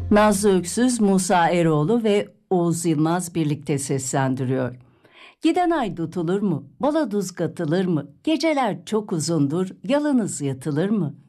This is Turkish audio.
Nazlı Öksüz, Musa Eroğlu ve Oğuz Yılmaz birlikte seslendiriyor. Giden ay tutulur mu? Bala tuz katılır mı? Geceler çok uzundur, yalınız yatılır mı?